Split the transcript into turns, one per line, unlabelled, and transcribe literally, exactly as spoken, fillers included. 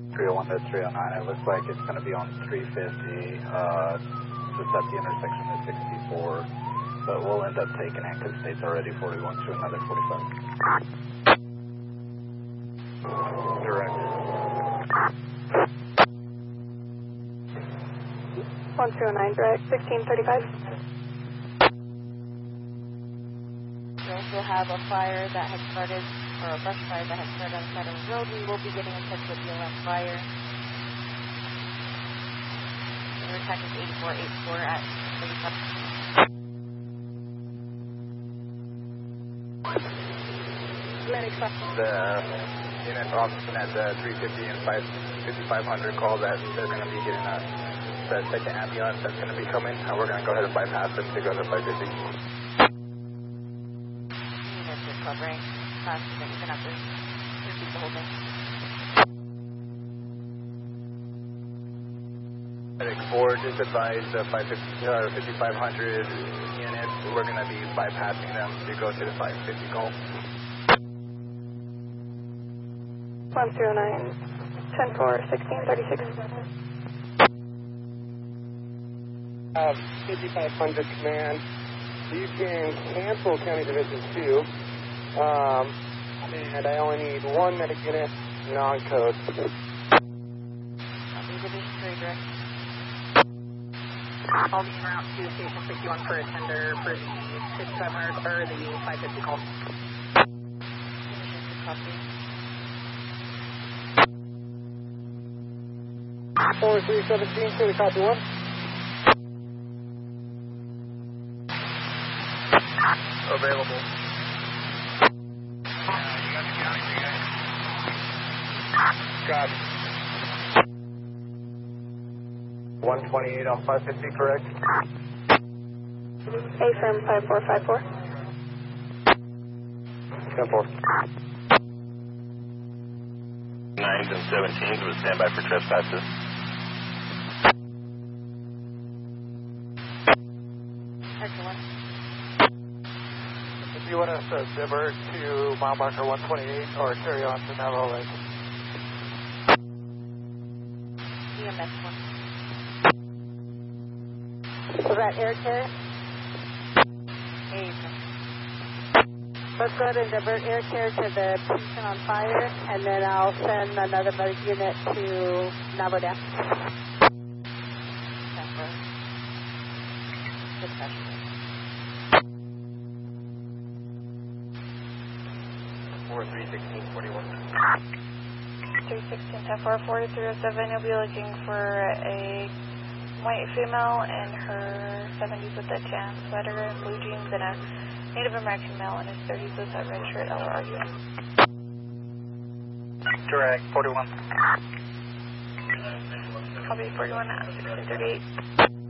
three oh one to three oh nine. It looks like it's going to be on three fifty. Uh, just at the intersection of sixty-four. But we'll end up taking it because state's already forty-one to another forty-five. Direct.
one two oh nine direct, sixteen thirty-five.
We also have a fire that has started, or a brush fire that has started on the side of the road. We will be getting in touch with the O M fire. Your attack is eighty-four eighty-four at thirty-five.
The units off at the three fifty and fifty-five hundred call that they're going to be getting a the second ambulance that's going to be coming, and we're going to go ahead and bypass them to go to five fifty.
Units are covering. Fast, you're going to have to repeat the whole thing.
Four, just advise the fifty-five hundred units, we're going to be bypassing them to go to the five fifty call.
one two oh nine, ten four, sixteen thirty-six.
Uh, fifty-five hundred command. You can cancel County Division two. Um, and I only need one medic unit, non-code.
Copy, Division three direct.
I'll be en route to Station sixty-one for a tender for the fifty-five hundred or the five fifty call.
Copy.
four three seventeen, clear to copy one.
Available. Got one twenty-eight on five fifty, correct?
A from five four five four.
ten four.
Nines and seventeens would stand by for trespasses.
Excellent.
If you want us to divert to mile marker one twenty-eight or carry on to Navajo Lake.
E M S one.
Was that air care?
Eight.
Let's go ahead and divert air care to the position on fire, and then I'll send another medic unit to Navajo Dam.
Temper. Dispatch.
four three sixteen forty-one.
three sixteen, ten four, four three oh seven. You'll be looking for a white female in her seventies with a tan sweater and blue jeans and a Native American male in his thirties with a red shirt, L R U N.
Direct, forty-one.
Copy forty-one at sixteen thirty-eight.